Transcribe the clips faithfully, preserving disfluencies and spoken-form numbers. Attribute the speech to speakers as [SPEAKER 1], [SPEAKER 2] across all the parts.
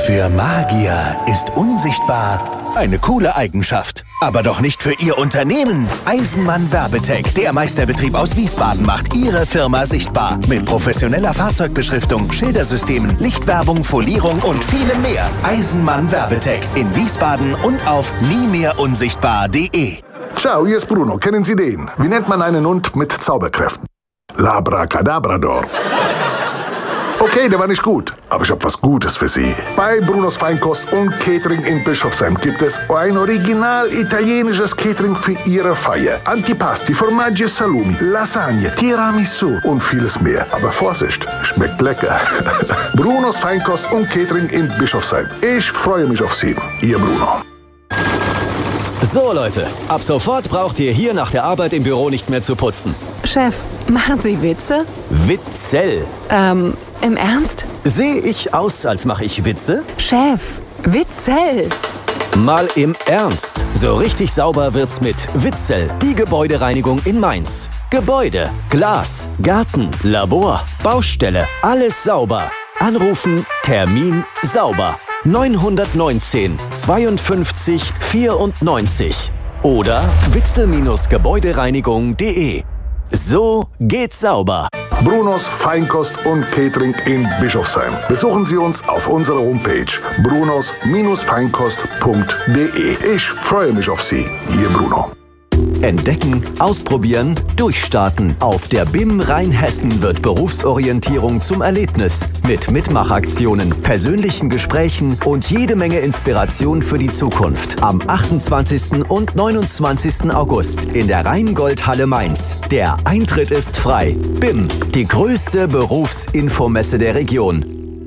[SPEAKER 1] Für Magier ist unsichtbar eine coole Eigenschaft. Aber doch nicht für Ihr Unternehmen. Eisenmann Werbetech, der Meisterbetrieb aus Wiesbaden, macht Ihre Firma sichtbar. Mit professioneller Fahrzeugbeschriftung, Schildersystemen, Lichtwerbung, Folierung und vielem mehr. Eisenmann Werbetech in Wiesbaden und auf nie mehr unsichtbar punkt de.
[SPEAKER 2] Ciao, hier ist Bruno. Kennen Sie den? Wie nennt man einen Hund mit Zauberkräften? Labracadabrador. Okay, der war nicht gut, aber ich habe was Gutes für Sie. Bei Brunos Feinkost und Catering in Bischofsheim gibt es ein original italienisches Catering für Ihre Feier. Antipasti, Formaggi, Salumi, Lasagne, Tiramisu und vieles mehr. Aber Vorsicht, schmeckt lecker. Brunos Feinkost und Catering in Bischofsheim. Ich freue mich auf Sie, Ihr Bruno.
[SPEAKER 3] So Leute, ab sofort braucht ihr hier nach der Arbeit im Büro nicht mehr zu putzen.
[SPEAKER 4] Chef, machen Sie Witze?
[SPEAKER 3] Witzel.
[SPEAKER 4] Ähm, im Ernst?
[SPEAKER 3] Sehe ich aus, als mache ich Witze?
[SPEAKER 4] Chef, Witzel.
[SPEAKER 3] Mal im Ernst. So richtig sauber wird's mit Witzel, die Gebäudereinigung in Mainz. Gebäude, Glas, Garten, Labor, Baustelle, alles sauber. Anrufen, Termin, sauber. neunhundertneunzehn zweiundfünfzig vierundneunzig oder witzel Gebäudereinigung punkt de. So geht's sauber.
[SPEAKER 2] Brunos Feinkost und Catering in Bischofsheim. Besuchen Sie uns auf unserer Homepage brunos Feinkost punkt de. Ich freue mich auf Sie, Ihr Bruno.
[SPEAKER 3] Entdecken, ausprobieren, durchstarten. Auf der B I M Rheinhessen wird Berufsorientierung zum Erlebnis. Mit Mitmachaktionen, persönlichen Gesprächen und jede Menge Inspiration für die Zukunft. Am achtundzwanzigsten und neunundzwanzigsten August in der Rheingoldhalle Mainz. Der Eintritt ist frei. B I M, die größte Berufsinfomesse der Region.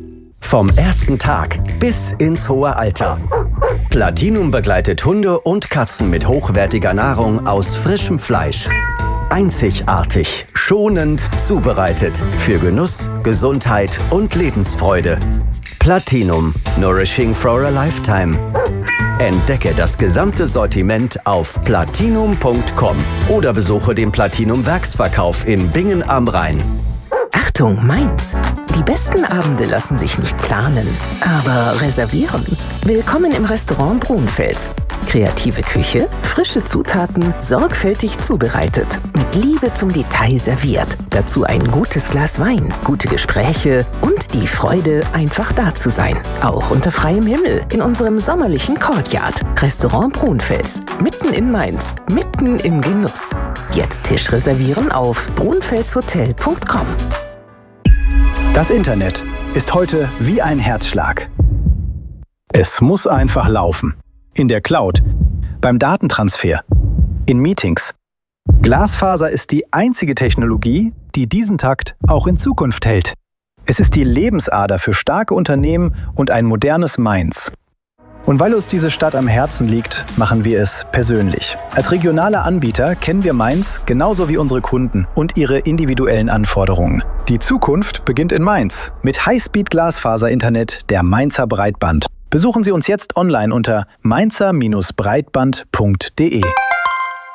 [SPEAKER 3] Vom ersten Tag bis ins hohe Alter. Platinum begleitet Hunde und Katzen mit hochwertiger Nahrung aus frischem Fleisch. Einzigartig, schonend zubereitet. Für Genuss, Gesundheit und Lebensfreude. Platinum, nourishing for a lifetime. Entdecke das gesamte Sortiment auf platinum punkt com oder besuche den Platinum Werksverkauf in Bingen am Rhein.
[SPEAKER 5] Achtung, Mainz! Die besten Abende lassen sich nicht planen, aber reservieren. Willkommen im Restaurant Brunfels. Kreative Küche, frische Zutaten, sorgfältig zubereitet, mit Liebe zum Detail serviert. Dazu ein gutes Glas Wein, gute Gespräche und die Freude, einfach da zu sein. Auch unter freiem Himmel in unserem sommerlichen Courtyard. Restaurant Brunfels, mitten in Mainz, mitten im Genuss. Jetzt Tisch reservieren auf brunfelshotel punkt com.
[SPEAKER 6] Das Internet ist heute wie ein Herzschlag. Es muss einfach laufen. In der Cloud, beim Datentransfer, in Meetings. Glasfaser ist die einzige Technologie, die diesen Takt auch in Zukunft hält. Es ist die Lebensader für starke Unternehmen und ein modernes Mainz. Und weil uns diese Stadt am Herzen liegt, machen wir es persönlich. Als regionaler Anbieter kennen wir Mainz genauso wie unsere Kunden und ihre individuellen Anforderungen. Die Zukunft beginnt in Mainz mit Highspeed-Glasfaser-Internet der Mainzer Breitband. Besuchen Sie uns jetzt online unter mainzer Bindestrich breitband punkt de.